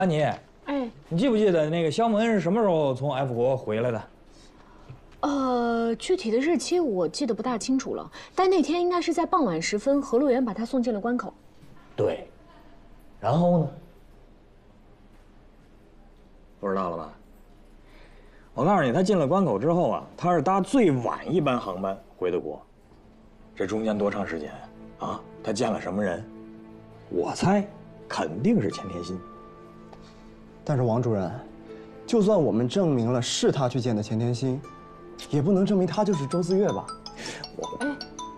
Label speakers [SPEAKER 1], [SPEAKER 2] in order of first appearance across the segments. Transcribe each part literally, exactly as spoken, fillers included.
[SPEAKER 1] 安妮，
[SPEAKER 2] 哎，
[SPEAKER 1] 你记不记得那个肖蒙恩是什么时候从 F 国回来的？
[SPEAKER 2] 呃，具体的日期我记得不大清楚了，但那天应该是在傍晚时分，何路源把他送进了关口。
[SPEAKER 1] 对。然后呢？不知道了吧？我告诉你，他进了关口之后啊，他是搭最晚一班航班回的国。这中间多长时间啊？他见了什么人？我猜，肯定是钱天心。
[SPEAKER 3] 但是王主任，就算我们证明了是他去见的钱天心，也不能证明他就是周四月吧？
[SPEAKER 2] 我哎，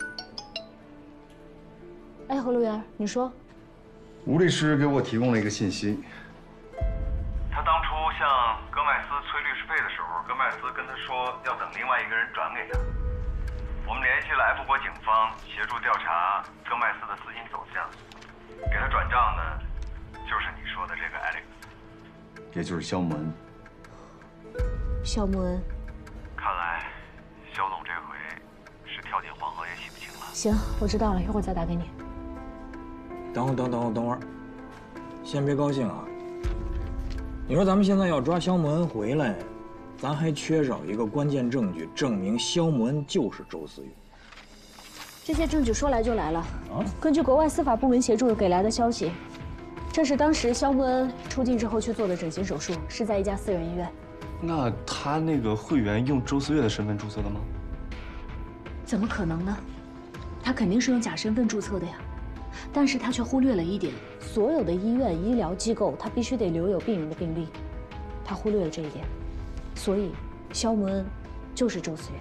[SPEAKER 2] 哎，何路源，你说，
[SPEAKER 4] 吴律师给我提供了一个信息。
[SPEAKER 5] 他当初向戈麦斯催律师费的时候，戈麦斯跟他说要等另外一个人转给他。我们联系了 F 国警方，协助调查戈麦斯的资金走向。给他转账的，就是你说的这个 Alex。
[SPEAKER 4] 也就是肖蒙恩。
[SPEAKER 2] 肖蒙恩，
[SPEAKER 5] 看来肖总这回是跳进黄河也洗不清了。
[SPEAKER 2] 行，我知道了，一会儿再打给你。
[SPEAKER 1] 等会儿，等等会儿，等会儿，先别高兴啊！你说咱们现在要抓肖蒙恩回来，咱还缺少一个关键证据，证明肖蒙恩就是周思月。
[SPEAKER 2] 这些证据说来就来了。啊，根据国外司法部门协助给来的消息。这是当时肖蒙恩出境之后去做的整形手术，是在一家私人医院。
[SPEAKER 6] 那他那个会员用周思月的身份注册的吗？
[SPEAKER 2] 怎么可能呢？他肯定是用假身份注册的呀。但是他却忽略了一点，所有的医院、医疗机构，他必须得留有病人的病历，他忽略了这一点，所以肖蒙恩就是周思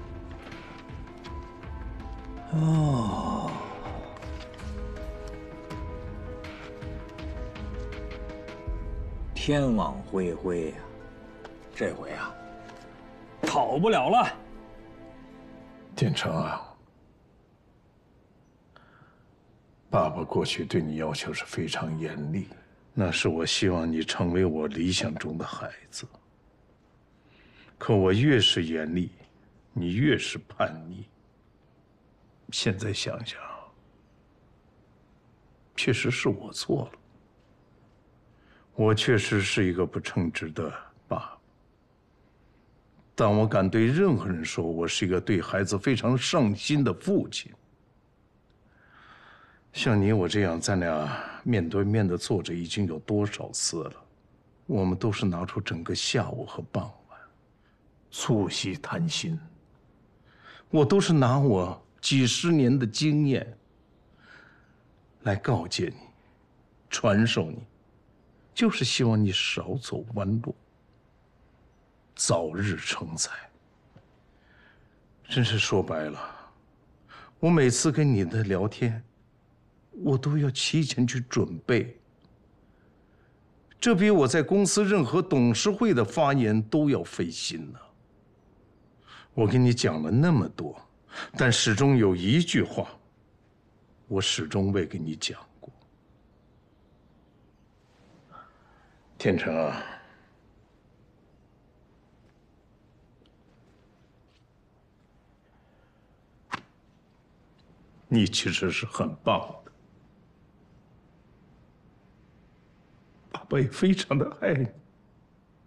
[SPEAKER 2] 月。
[SPEAKER 1] 哦。天网恢恢呀，这回啊，跑不了了。
[SPEAKER 7] 建成啊，爸爸过去对你要求是非常严厉，那是我希望你成为我理想中的孩子。可我越是严厉，你越是叛逆。现在想想，确实是我错了。我确实是一个不称职的爸爸，但我敢对任何人说，我是一个对孩子非常上心的父亲。像你我这样，咱俩面对面的坐着已经有多少次了？我们都是拿出整个下午和傍晚，促膝谈心。我都是拿我几十年的经验来告诫你，传授你。就是希望你少走弯路，早日成才。真是说白了，我每次跟你的聊天，我都要提前去准备，这比我在公司任何董事会的发言都要费心呢。我跟你讲了那么多，但始终有一句话，我始终未跟你讲。天成啊，你其实是很棒的，爸爸也非常的爱你。